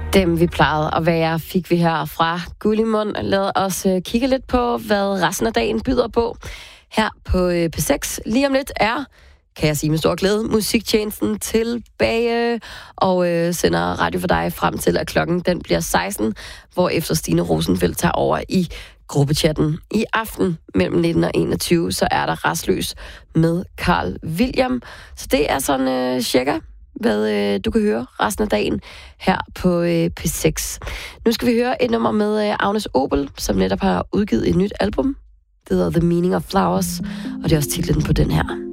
Dem, vi plejede at være, fik vi her fra Gullimund. Lad os kigge lidt på, hvad resten af dagen byder på. Her på P6 lige om lidt er, kan jeg sige med stor glæde, musiktjenesten tilbage og sender radio for dig frem til, at klokken den bliver 16, hvor efter Stine Rosenfeldt tager over i gruppechatten. I aften mellem 19 og 21, så er der Rastløs med Carl William. Så det er sådan cirka, hvad du kan høre resten af dagen her på P6. Nu skal vi høre et nummer med Agnes Obel, som netop har udgivet et nyt album. Det hedder The Meaning of Flowers, og det er også titlen på den her.